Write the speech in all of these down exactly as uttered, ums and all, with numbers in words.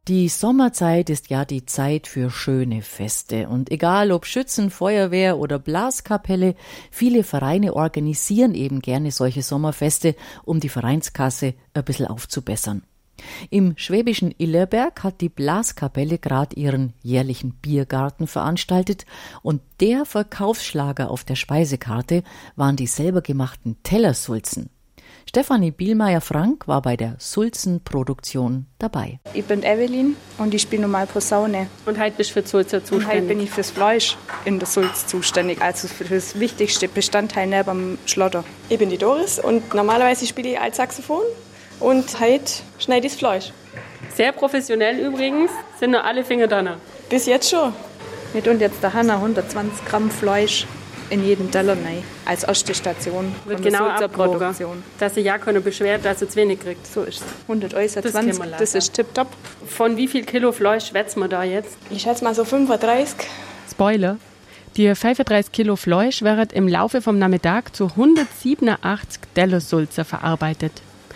Die Sommerzeit ist ja die Zeit für schöne Feste. Und egal ob Schützen, Feuerwehr oder Blaskapelle, viele Vereine organisieren eben gerne solche Sommerfeste, um die Vereinskasse ein bisschen aufzubessern. Im schwäbischen Illerberg hat die Blaskapelle gerade ihren jährlichen Biergarten veranstaltet und der Verkaufsschlager auf der Speisekarte waren die selber gemachten Tellersulzen. Stefanie Bielmeier-Frank war bei der Sulzenproduktion dabei. Ich bin Evelyn und ich spiele normal Posaune. Und heute bist du für die Sulze zuständig? Und heute bin ich fürs Fleisch in der Sulz zuständig, also für das wichtigste Bestandteil neben dem Schlotter. Ich bin die Doris und normalerweise spiele ich als Saxophon und heute schneide ich das Fleisch. Sehr professionell übrigens, sind nur alle Finger dran. Bis jetzt schon. Mit und jetzt der Hanna hundertzwanzig Gramm Fleisch in jedem Teller rein, als erste Station wird von genau der abgewogen, dass sie ja keine Beschwerde, dass sie zu wenig kriegt. So ist es. hundertzwanzig, das, das ist tipptopp. Von wie viel Kilo Fleisch schwätzen wir da jetzt? Ich schätze mal so fünfunddreißig. Spoiler. Die fünfunddreißig Kilo Fleisch werden im Laufe vom Nachmittag zu hundertsiebenundachtzig Tellersulzer verarbeitet.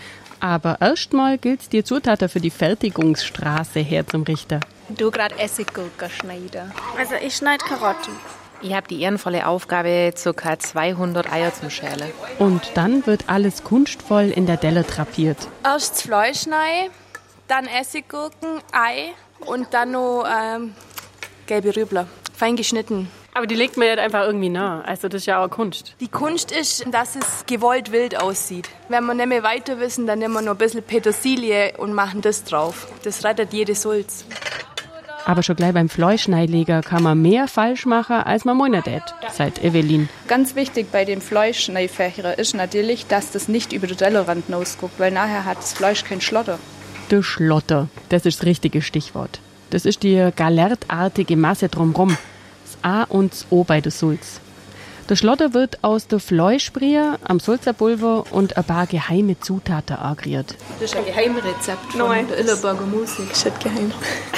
Aber erstmal gilt es, die Zutaten für die Fertigungsstraße her zum Richter. Du gerade Essiggurken schneiden. Also ich schneide Karotten. Ich habe die ehrenvolle Aufgabe, ca. zweihundert Eier zu schälen. Und dann wird alles kunstvoll in der Delle drapiert. Erst das Fleisch rein, dann Essiggurken, Ei und dann noch ähm, gelbe Rübler, fein geschnitten. Aber die legt man ja einfach irgendwie nah. Also das ist ja auch Kunst. Die Kunst ist, dass es gewollt wild aussieht. Wenn wir nicht mehr weiter wissen, dann nehmen wir noch ein bisschen Petersilie und machen das drauf. Das rettet jede Sulz. Aber schon gleich beim Fleischschneidleger kann man mehr falsch machen, als man meint, sagt Evelyn. Ganz wichtig bei den Fleischschneidfächern ist natürlich, dass das nicht über den Tellerrand hinausguckt, weil nachher hat das Fleisch keinen Schlotter. Der Schlotter, das ist das richtige Stichwort. Das ist die galertartige Masse drumherum. Das A und das O bei der Sulz. Der Schlotter wird aus der Fleischbrühe, am Sulzerpulver und ein paar geheime Zutaten agriert. Das ist ein Geheimrezept von Nein, der Illerberger Musik. Das ist nicht geheim.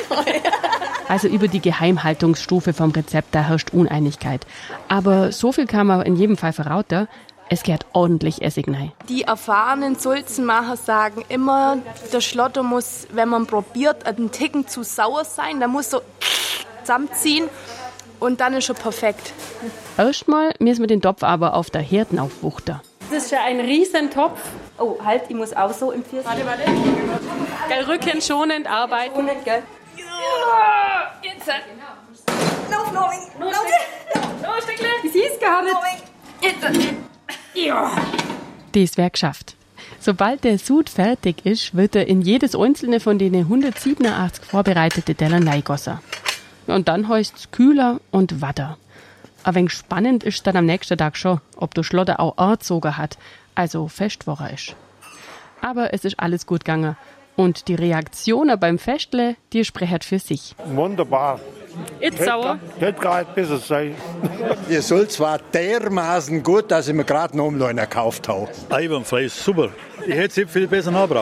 Also über die Geheimhaltungsstufe vom Rezept, da herrscht Uneinigkeit. Aber so viel kann man in jedem Fall verraten, es gehört ordentlich Essig rein. Die erfahrenen Sulzenmacher sagen immer, der Schlotter muss, wenn man probiert, einen Ticken zu sauer sein. Der muss so zusammenziehen und dann ist er perfekt. Erstmal müssen wir den Topf aber auf der Herd aufwuchten. Das ist ja ein Riesentopf. Oh, halt, ich muss auch so im Viertel. Warte, warte. Gell, rückenschonend arbeiten. Schonend, gell? Ja, jetzt. Lauf, Norwing! Los, Stückle. Wie sie es gehabt. Jetzt. Ja. Das wäre geschafft. Sobald der Sud fertig ist, wird er in jedes einzelne von den hundertsiebenundachtzig vorbereiteten Tellern reingegossen. Und dann heißt es kühler und Watter. Ein wenig spannend ist dann am nächsten Tag schon, ob der Schlotter auch angezogen hat, also Festwoche ist. Aber es ist alles gut gegangen. Und die Reaktionen beim Festle, die sprechen für sich. Wunderbar. Jetzt sauer. Das geht besser sein. Die Sulz war dermaßen gut, dass ich mir gerade einen Umleuner gekauft habe. Eiwandfrei, super. Ich hätte sie viel besser nachgebracht.